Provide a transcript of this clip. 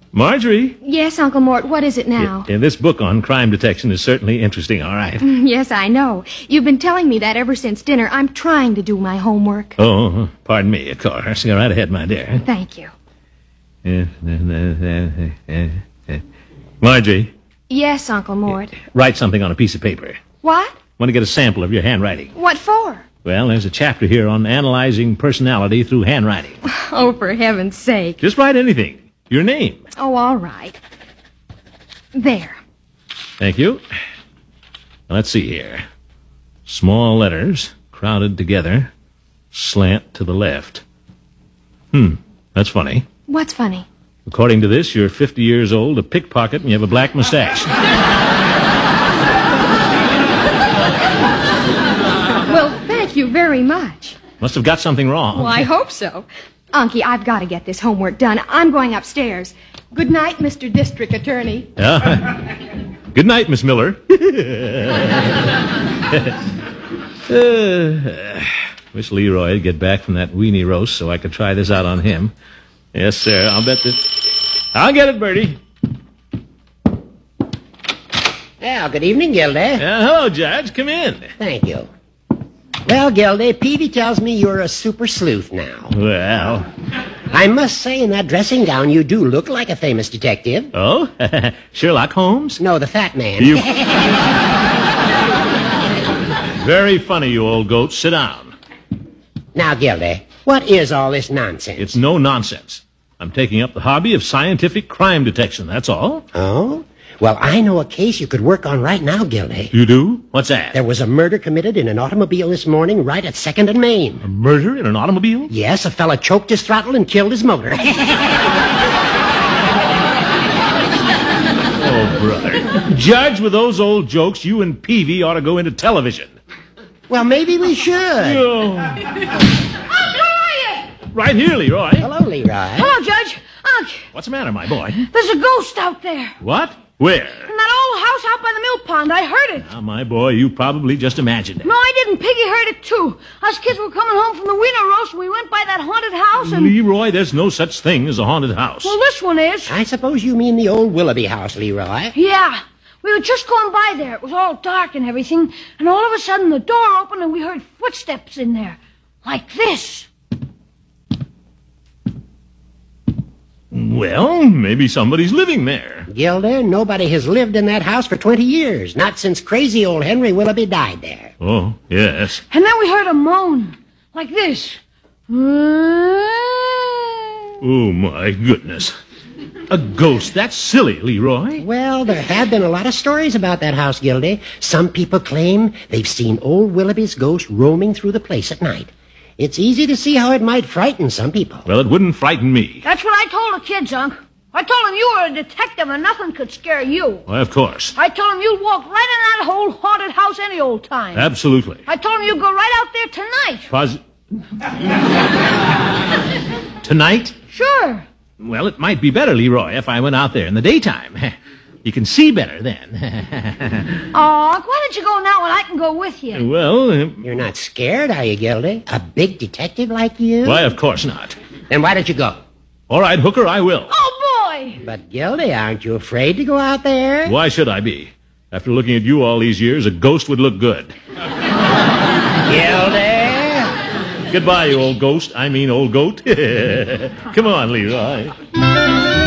Marjorie, Yes, Uncle Mort, what is it now? this book on crime detection is certainly interesting, all right. Yes, I know. You've been telling me that ever since dinner. I'm trying to do my homework. Oh, pardon me, of course. Go right ahead, my dear. Thank you. Marjorie, Yes, Uncle Mort. write something on a piece of paper. What? Want to get a sample of your handwriting. What for? Well, there's a chapter here on analyzing personality through handwriting. Oh, for heaven's sake. Just write anything. Your name. Oh, all right. There. Thank you. Let's see here. Small letters, crowded together, slant to the left. That's funny. What's funny? According to this, you're 50 years old, a pickpocket, and you have a black mustache. Well, thank you very much. Must have got something wrong. Well, I hope so. Unky, I've got to get this homework done. I'm going upstairs. Good night, Mr. District Attorney. Good night, Miss Miller. Wish Leroy'd get back from that weenie roast so I could try this out on him. Yes, sir. I'll bet that... I'll get it, Bertie. Well, good evening, Gildy. Hello, Judge. Come in. Thank you. Well, Gildy, Peavy tells me you're a super sleuth now. Well... I must say, in that dressing gown, you do look like a famous detective. Oh? Sherlock Holmes? No, the fat man. You... Very funny, you old goat. Sit down. Now, Gildy, what is all this nonsense? It's no nonsense. I'm taking up the hobby of scientific crime detection, that's all. Oh? Well, I know a case you could work on right now, Gildy. You do? What's that? There was a murder committed in an automobile this morning right at 2nd and Main. A murder in an automobile? Yes, a fella choked his throttle and killed his motor. Oh, brother. Judge, with those old jokes, you and Peavy ought to go into television. Well, maybe we should. Oh. Where are you? Right here, Leroy. Hello, Leroy. Hello, Judge. Unc, What's the matter, my boy? there's a ghost out there. What? Where? In that old house out by the mill pond. I heard it. Now, my boy, you probably just imagined it. No, I didn't. Piggy heard it, too. Us kids were coming home from the wiener roast, and we went by that haunted house, and... Leroy, there's no such thing as a haunted house. Well, this one is. I suppose you mean the old Willoughby house, Leroy. Yeah. We were just going by there. It was all dark and everything, and all of a sudden the door opened, and we heard footsteps in there. Like this. Well, maybe somebody's living there. Gilda, nobody has lived in that house for 20 years. Not since crazy old Henry Willoughby died there. Oh, yes. And then we heard a moan. Like this. Oh, my goodness. A ghost? That's silly, Leroy. Well, there have been a lot of stories about that house, Gildy. Some people claim they've seen old Willoughby's ghost roaming through the place at night. It's easy to see how it might frighten some people. Well, it wouldn't frighten me. That's what I told the kids, Unc. I told them you were a detective and nothing could scare you. Why, of course. I told them you'd walk right in that whole haunted house any old time. Absolutely. I told them you'd go right out there tonight. Tonight? Sure. Well, it might be better, Leroy, if I went out there in the daytime. You can see better then. Oh, Unc, why don't you go now and I can go with you? Well, You're not scared, are you, Gildy? A big detective like you? why, of course not. Then why don't you go? All right, Hooker, I will. Oh, boy! But, Gildy, aren't you afraid to go out there? Why should I be? After looking at you all these years, a ghost would look good. Gildy! Goodbye, you old ghost. I mean old goat. Come on, Leroy.